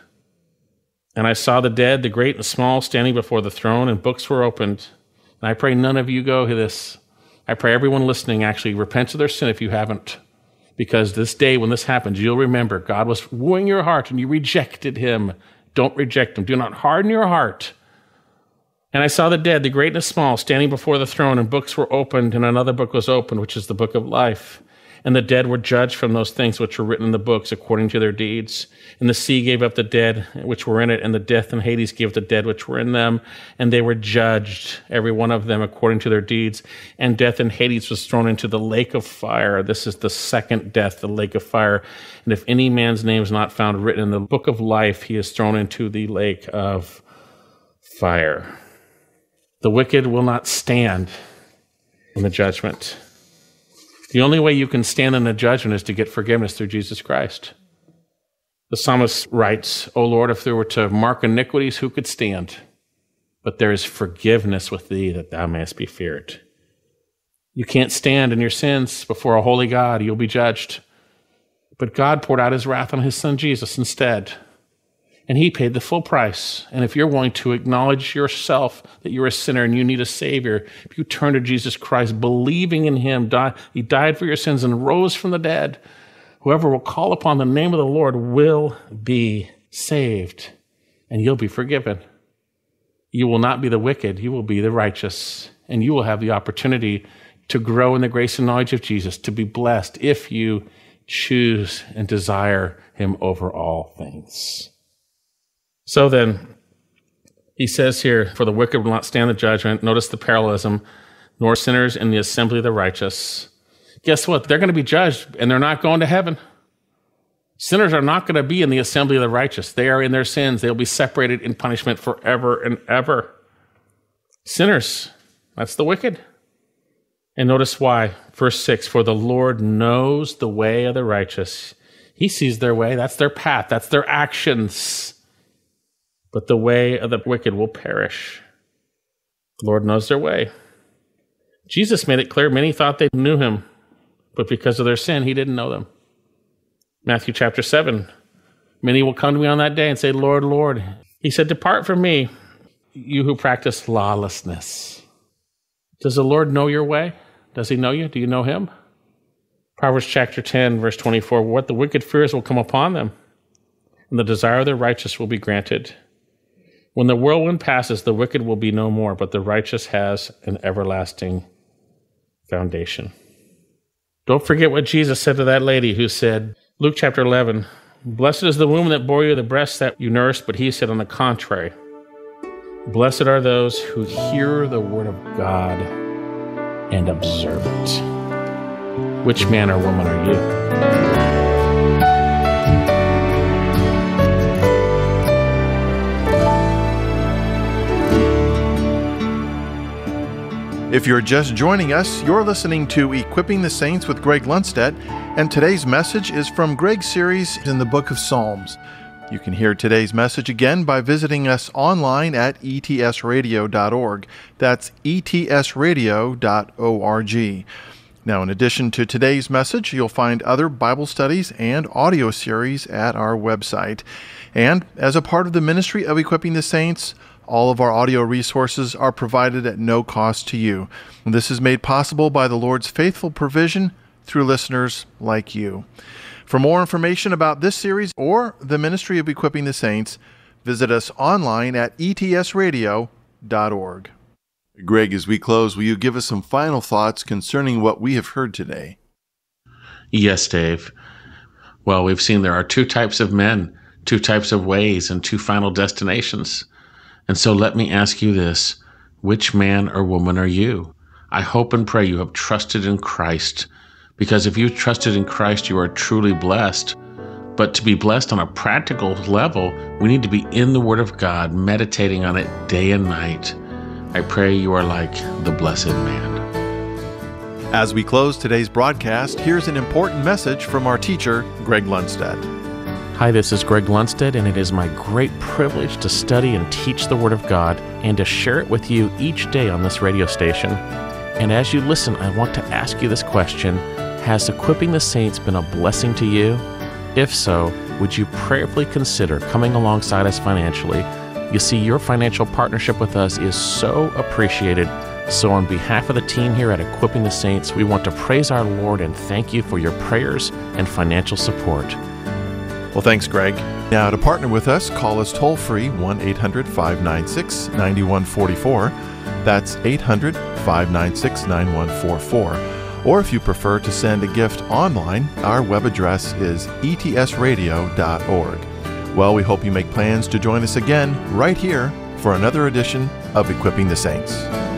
And I saw the dead, the great and small, standing before the throne, and books were opened. And I pray none of you go to this. I pray everyone listening actually repents of their sin if you haven't. Because this day when this happens, you'll remember God was wooing your heart and you rejected him. Don't reject him. Do not harden your heart And I saw the dead, the great and the small, standing before the throne, and books were opened, and another book was opened, which is the book of life. And the dead were judged from those things which were written in the books according to their deeds. And the sea gave up the dead which were in it, and the death and Hades gave the dead which were in them. And they were judged, every one of them, according to their deeds. And death and Hades was thrown into the lake of fire. This is the second death, the lake of fire. And if any man's name is not found written in the book of life, he is thrown into the lake of fire. The wicked will not stand in the judgment. The only way you can stand in the judgment is to get forgiveness through Jesus Christ. The psalmist writes, O Lord, if there were to mark iniquities, who could stand? But there is forgiveness with thee, that thou mayest be feared. You can't stand in your sins before a holy God. You'll be judged. But God poured out his wrath on his son Jesus instead. And he paid the full price. And if you're willing to acknowledge yourself that you're a sinner and you need a Savior, if you turn to Jesus Christ, believing in him, die, he died for your sins and rose from the dead, whoever will call upon the name of the Lord will be saved, and you'll be forgiven. You will not be the wicked, you will be the righteous, and you will have the opportunity to grow in the grace and knowledge of Jesus, to be blessed if you choose and desire him over all things. So then, he says here, for the wicked will not stand the judgment. Notice the parallelism, nor sinners in the assembly of the righteous. Guess what? They're going to be judged, and they're not going to heaven. Sinners are not going to be in the assembly of the righteous. They are in their sins. They'll be separated in punishment forever and ever. Sinners, that's the wicked. And notice why. Verse six, for the Lord knows the way of the righteous. He sees their way. That's their path. That's their actions. But the way of the wicked will perish. The Lord knows their way. Jesus made it clear many thought they knew him, but because of their sin, he didn't know them. Matthew chapter seven, many will come to me on that day and say, Lord, Lord. He said, depart from me, you who practice lawlessness. Does the Lord know your way? Does he know you? Do you know him? Proverbs chapter ten, verse twenty-four, what the wicked fears will come upon them, and the desire of the righteous will be granted. When the whirlwind passes, the wicked will be no more, but the righteous has an everlasting foundation. Don't forget what Jesus said to that lady who said, Luke chapter eleven, blessed is the womb that bore you, the breasts that you nursed, but he said on the contrary, blessed are those who hear the word of God and observe it. Which man or woman are you? If you're just joining us, you're listening to Equipping the Saints with Greg Lundstedt, and today's message is from Greg's series in the book of Psalms. You can hear today's message again by visiting us online at e t s radio dot org. That's e t s radio dot org. Now, in addition to today's message, you'll find other Bible studies and audio series at our website. And as a part of the ministry of Equipping the Saints, all of our audio resources are provided at no cost to you. This is made possible by the Lord's faithful provision through listeners like you. For more information about this series or the ministry of Equipping the Saints, visit us online at e t s radio dot org. Greg, as we close, will you give us some final thoughts concerning what we have heard today? Yes, Dave. Well, we've seen there are two types of men, two types of ways, and two final destinations. And so let me ask you this, which man or woman are you? I hope and pray you have trusted in Christ, because if you trusted in Christ, you are truly blessed. But to be blessed on a practical level, we need to be in the Word of God, meditating on it day and night. I pray you are like the blessed man. As we close today's broadcast, here's an important message from our teacher, Greg Lundstedt. Hi, this is Greg Lundstedt, and it is my great privilege to study and teach the Word of God and to share it with you each day on this radio station. And as you listen, I want to ask you this question. Has Equipping the Saints been a blessing to you? If so, would you prayerfully consider coming alongside us financially? You see, your financial partnership with us is so appreciated. So on behalf of the team here at Equipping the Saints, we want to praise our Lord and thank you for your prayers and financial support. Well, thanks, Greg. Now, to partner with us, call us toll-free one eight hundred five nine six nine one four four. That's eight hundred five nine six nine one four four. Or if you prefer to send a gift online, our web address is e t s radio dot org. Well, we hope you make plans to join us again right here for another edition of Equipping the Saints.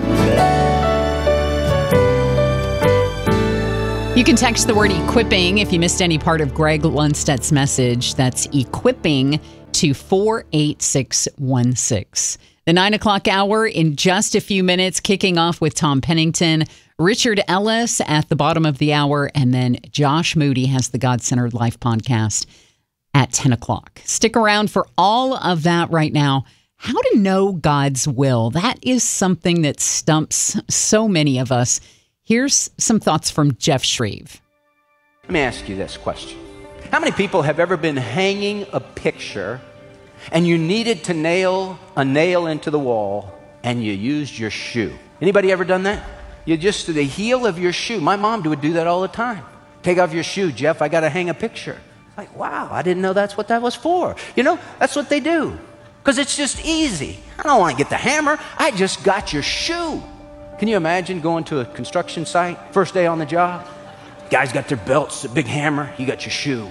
You can text the word equipping if you missed any part of Greg Lundstedt's message. That's equipping to four eight six one six. The nine o'clock hour in just a few minutes, kicking off with Tom Pennington, Richard Ellis at the bottom of the hour, and then Josh Moody has the God-Centered Life podcast at ten o'clock. Stick around for all of that right now. How to know God's will. That is something that stumps so many of us. Here's some thoughts from Jeff Shreve. Let me ask you this question. How many people have ever been hanging a picture and you needed to nail a nail into the wall and you used your shoe? Anybody ever done that? You just, the heel of your shoe. My mom would do that all the time. Take off your shoe, Jeff, I got to hang a picture. Like, wow, I didn't know that's what that was for. You know, that's what they do. Because it's just easy. I don't want to get the hammer. I just got your shoe. Can you imagine going to a construction site, first day on the job? Guys got their belts, a big hammer. You got your shoe.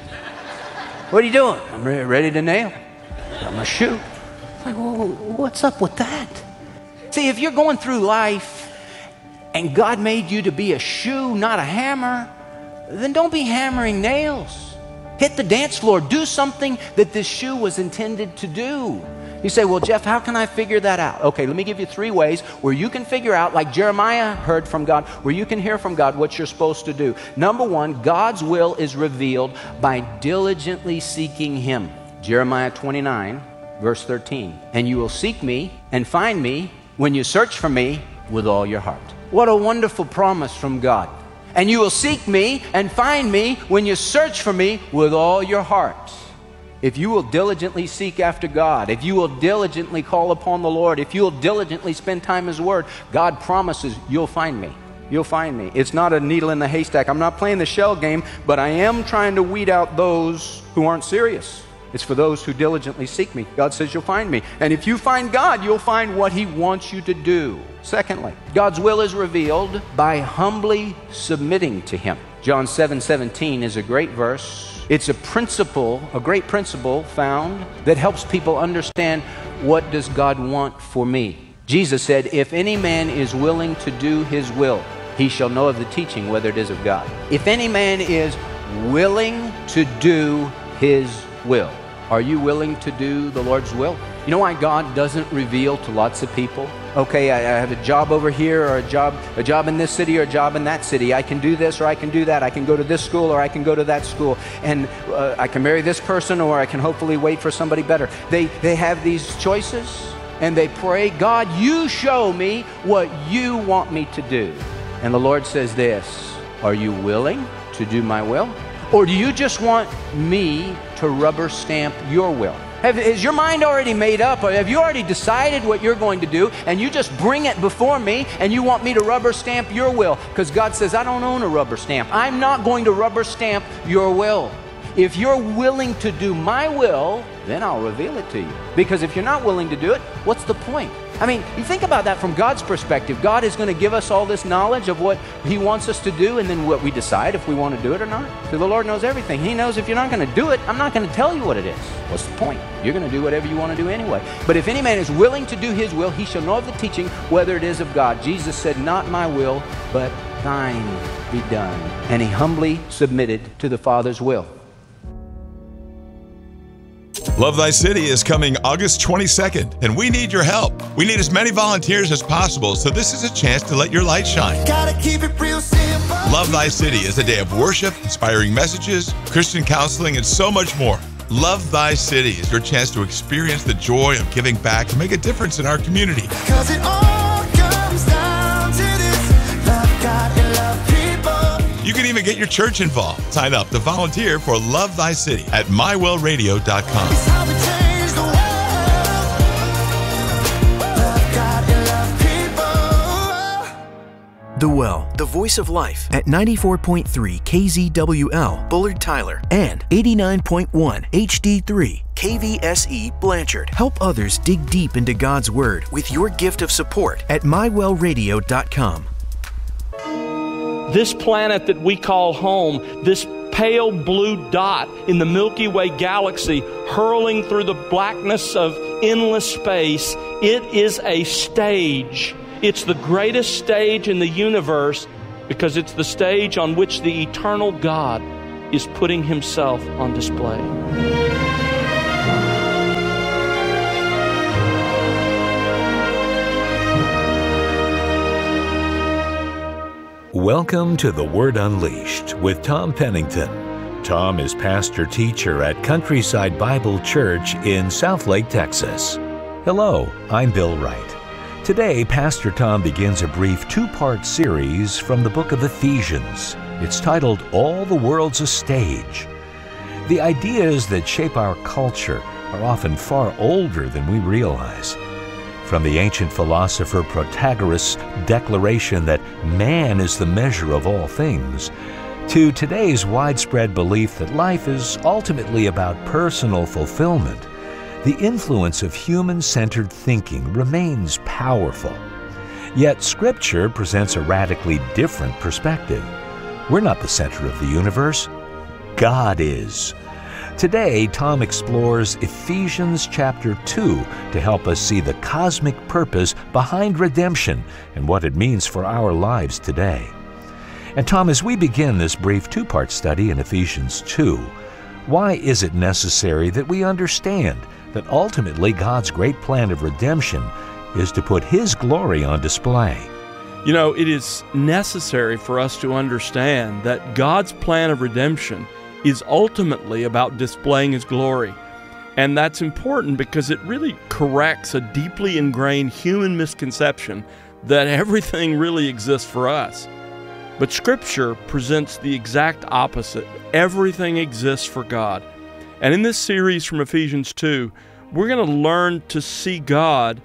What are you doing? I'm re- ready to nail. Got my shoe. Like, well, what's up with that? See, if you're going through life and God made you to be a shoe, not a hammer, then don't be hammering nails. Hit the dance floor. Do something that this shoe was intended to do. You say, well, Jeff, how can I figure that out? Okay, let me give you three ways where you can figure out, like Jeremiah heard from God, where you can hear from God what you're supposed to do. Number one, God's will is revealed by diligently seeking Him. Jeremiah twenty-nine, verse thirteen. And you will seek me and find me when you search for me with all your heart. What a wonderful promise from God. And you will seek me and find me when you search for me with all your heart. If you will diligently seek after God, if you will diligently call upon the Lord, if you will diligently spend time in His Word, God promises you'll find me. You'll find me. It's not a needle in the haystack. I'm not playing the shell game, but I am trying to weed out those who aren't serious. It's for those who diligently seek me. God says you'll find me. And if you find God, you'll find what He wants you to do. Secondly, God's will is revealed by humbly submitting to Him. John seven seventeen is a great verse. It's a principle, a great principle found that helps people understand, what does God want for me? Jesus said, if any man is willing to do His will, he shall know of the teaching whether it is of God. If any man is willing to do His will. Are you willing to do the Lord's will? You know why God doesn't reveal to lots of people? Okay, I, I have a job over here, or a job, a job in this city, or a job in that city. I can do this, or I can do that. I can go to this school, or I can go to that school. And uh, I can marry this person, or I can hopefully wait for somebody better. They, they have these choices, and they pray, God, you show me what you want me to do. And the Lord says this, are you willing to do my will? Or do you just want me to rubber stamp your will? Have, is your mind already made up? Or have you already decided what you're going to do, and you just bring it before me and you want me to rubber stamp your will? Because God says, I don't own a rubber stamp. I'm not going to rubber stamp your will. If you're willing to do my will, then I'll reveal it to you. Because if you're not willing to do it, what's the point? I mean, you think about that from God's perspective. God is going to give us all this knowledge of what He wants us to do, and then what we decide if we want to do it or not. Because the Lord knows everything. He knows if you're not going to do it, I'm not going to tell you what it is. What's the point? You're going to do whatever you want to do anyway. But if any man is willing to do his will, he shall know of the teaching whether it is of God. Jesus said, not my will, but thine be done. And He humbly submitted to the Father's will. Love Thy City is coming August twenty-second, and we need your help. We need as many volunteers as possible, so this is a chance to let your light shine. Gotta keep it real simple. Love Thy City is a day of worship, inspiring messages, Christian counseling, and so much more. Love Thy City is your chance to experience the joy of giving back and make a difference in our community. 'Cause it all comes down to this, love God and love people. You can even get your church involved. Sign up to volunteer for Love Thy City at my well radio dot com. The Well, the voice of life at ninety-four point three K Z W L, Bullard Tyler, and eighty-nine point one H D three K V S E Blanchard. Help others dig deep into God's Word with your gift of support at my well radio dot com. This planet that we call home, this pale blue dot in the Milky Way galaxy hurling through the blackness of endless space, it is a stage. It's the greatest stage in the universe because it's the stage on which the eternal God is putting Himself on display. Welcome to The Word Unleashed with Tom Pennington. Tom is pastor-teacher at Countryside Bible Church in Southlake, Texas. Hello, I'm Bill Wright. Today, Pastor Tom begins a brief two-part series from the book of Ephesians. It's titled, All the World's a Stage. The ideas that shape our culture are often far older than we realize. From the ancient philosopher Protagoras' declaration that man is the measure of all things, to today's widespread belief that life is ultimately about personal fulfillment, the influence of human-centered thinking remains powerful. Yet Scripture presents a radically different perspective. We're not the center of the universe. God is. Today, Tom explores Ephesians chapter two to help us see the cosmic purpose behind redemption and what it means for our lives today. And Tom, as we begin this brief two-part study in Ephesians two, why is it necessary that we understand that ultimately God's great plan of redemption is to put His glory on display? You know, it is necessary for us to understand that God's plan of redemption is ultimately about displaying His glory. And that's important because it really corrects a deeply ingrained human misconception that everything really exists for us. But Scripture presents the exact opposite. Everything exists for God. And in this series from Ephesians two, we're going to learn to see God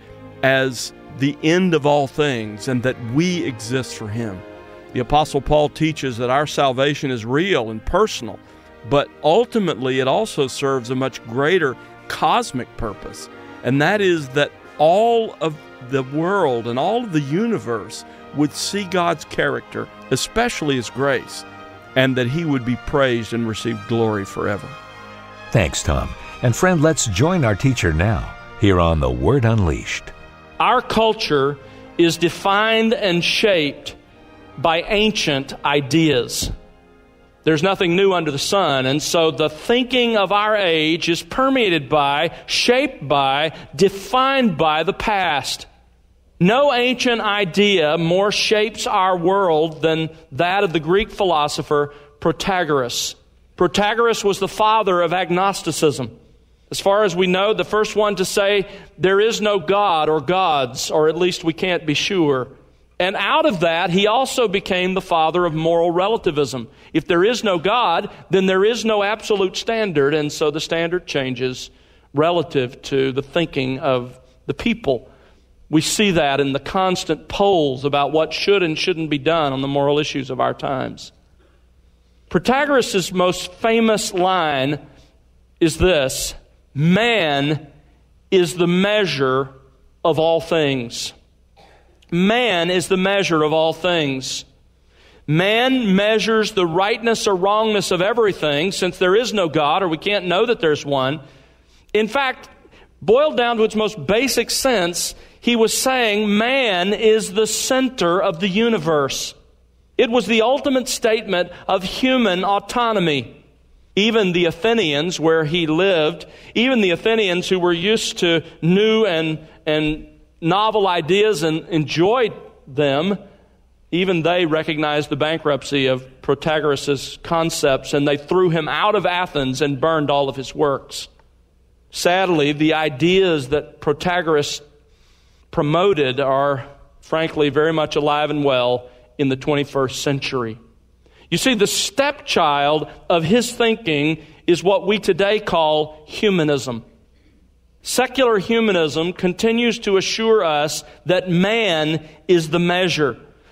as the end of all things and that we exist for Him. The Apostle Paul teaches that our salvation is real and personal, but ultimately it also serves a much greater cosmic purpose, and that is that all of the world and all of the universe would see God's character, especially His grace, and that He would be praised and receive glory forever. Thanks, Tom. And friend, let's join our teacher now here on The Word Unleashed. Our culture is defined and shaped by ancient ideas. There's nothing new under the sun, and so the thinking of our age is permeated by, shaped by, defined by the past. No ancient idea more shapes our world than that of the Greek philosopher Protagoras. Protagoras was the father of agnosticism. As far as we know, the first one to say there is no God or gods, or at least we can't be sure. And out of that, he also became the father of moral relativism. If there is no God, then there is no absolute standard, and so the standard changes relative to the thinking of the people. We see that in the constant polls about what should and shouldn't be done on the moral issues of our times. Protagoras' most famous line is this: man is the measure of all things. Man is the measure of all things. Man measures the rightness or wrongness of everything, since there is no God, or we can't know that there's one. In fact, boiled down to its most basic sense, he was saying man is the center of the universe. It was the ultimate statement of human autonomy. Even the Athenians, where he lived, even the Athenians who were used to new and, and novel ideas and enjoyed them, even they recognized the bankruptcy of Protagoras' concepts, and they threw him out of Athens and burned all of his works. Sadly, the ideas that Protagoras promoted are, frankly, very much alive and well in the twenty-first century. You see, the stepchild of his thinking is what we today call humanism. Secular humanism continues to assure us that man is the measure.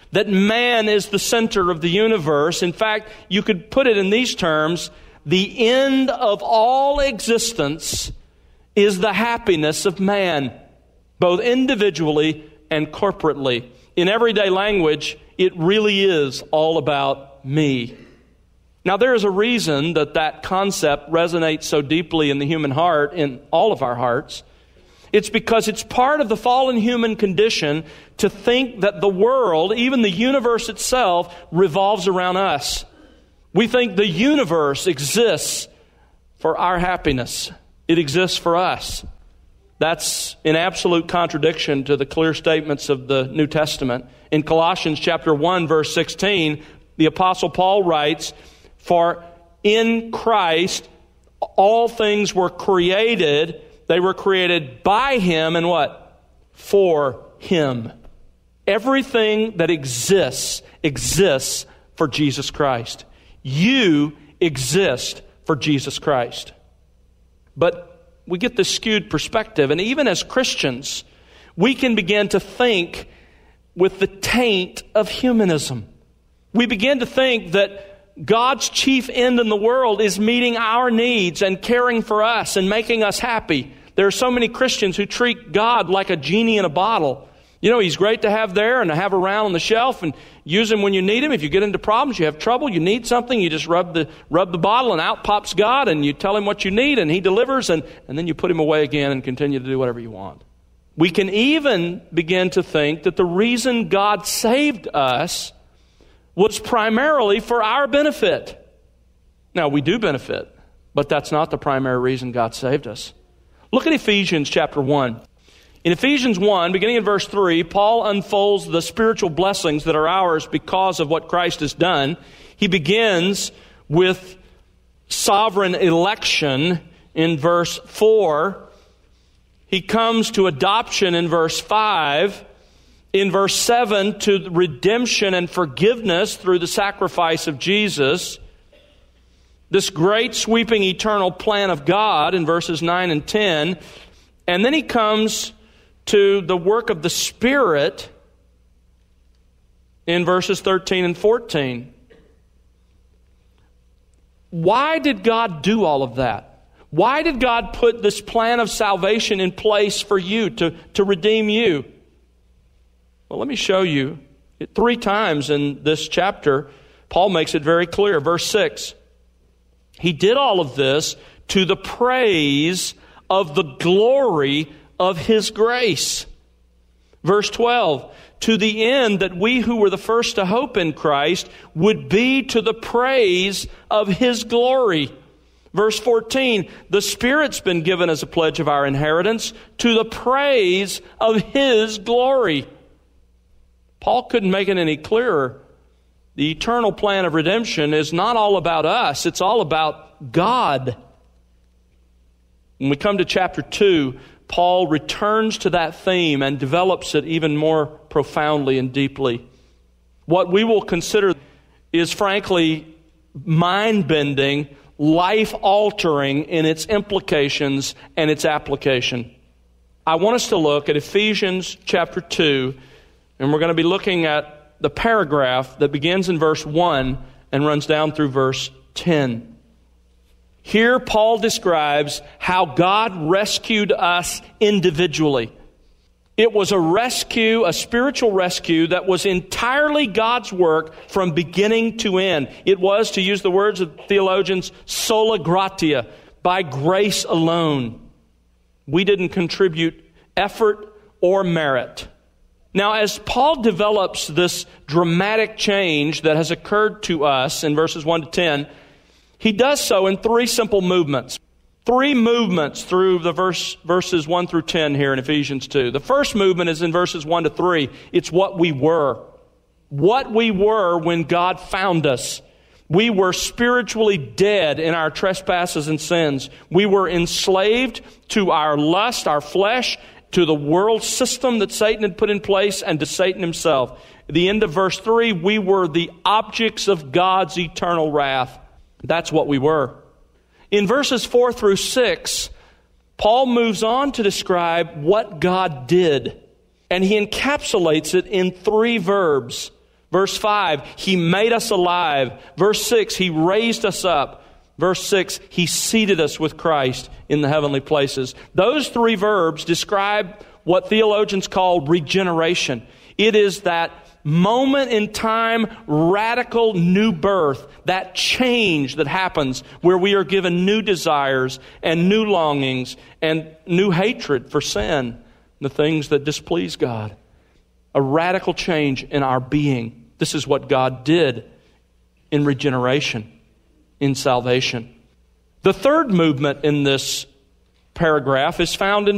that man is the center of the universe. In fact, you could put it in these terms: the end of all existence is the happiness of man, both individually and corporately. In everyday language, it really is all about me. Now, there is a reason that that concept resonates so deeply in the human heart, in all of our hearts. It's because it's part of the fallen human condition to think that the world, even the universe itself, revolves around us. We think the universe exists for our happiness. It exists for us. That's in absolute contradiction to the clear statements of the New Testament. In Colossians chapter one, verse sixteen, the Apostle Paul writes, "For in Christ all things were created." They were created by Him and what? For Him. Everything that exists, exists for Jesus Christ. You exist for Jesus Christ. But we get this skewed perspective, and even as Christians, we can begin to think with the taint of humanism. We begin to think that God's chief end in the world is meeting our needs and caring for us and making us happy. There are so many Christians who treat God like a genie in a bottle. You know, He's great to have there and to have around on the shelf and use Him when you need Him. If you get into problems, you have trouble, you need something, you just rub the rub the bottle and out pops God, and you tell Him what you need and He delivers, and, and then you put Him away again and continue to do whatever you want. We can even begin to think that the reason God saved us was primarily for our benefit. Now, we do benefit, but that's not the primary reason God saved us. Look at Ephesians chapter one. In Ephesians one, beginning in verse three, Paul unfolds the spiritual blessings that are ours because of what Christ has done. He begins with sovereign election in verse four. He comes to adoption in verse five. In verse seven, to redemption and forgiveness through the sacrifice of Jesus. This great sweeping eternal plan of God in verses nine and ten. And then he comes to the work of the Spirit in verses thirteen and fourteen. Why did God do all of that? Why did God put this plan of salvation in place for you, to, to redeem you? Well, let me show you. Three times in this chapter, Paul makes it very clear. Verse six. He did all of this to the praise of the glory of His grace. Verse twelve, to the end that we who were the first to hope in Christ would be to the praise of His glory. Verse fourteen, the Spirit's been given as a pledge of our inheritance to the praise of His glory. Paul couldn't make it any clearer. The eternal plan of redemption is not all about us. It's all about God. When we come to chapter two, Paul returns to that theme and develops it even more profoundly and deeply. What we will consider is frankly mind-bending, life-altering in its implications and its application. I want us to look at Ephesians chapter two, and we're going to be looking at the paragraph that begins in verse one and runs down through verse ten. Here Paul describes how God rescued us individually. It was a rescue, a spiritual rescue that was entirely God's work from beginning to end. It was, to use the words of theologians, sola gratia, by grace alone. We didn't contribute effort or merit. Now, as Paul develops this dramatic change that has occurred to us in verses one to ten, he does so in three simple movements. Three movements through the verse, verses one through ten here in Ephesians two. The first movement is in verses one to three. It's what we were. What we were when God found us. We were spiritually dead in our trespasses and sins. We were enslaved to our lust, our flesh, to the world system that Satan had put in place, and to Satan himself. At the end of verse three, we were the objects of God's eternal wrath. That's what we were. In verses four through six, Paul moves on to describe what God did, and he encapsulates it in three verbs. Verse five, He made us alive. Verse six, He raised us up. Verse six, He seated us with Christ in the heavenly places. Those three verbs describe what theologians call regeneration. It is that moment in time, radical new birth, that change that happens where we are given new desires and new longings and new hatred for sin, the things that displease God. A radical change in our being. This is what God did in regeneration, in salvation. The third movement in this paragraph is found in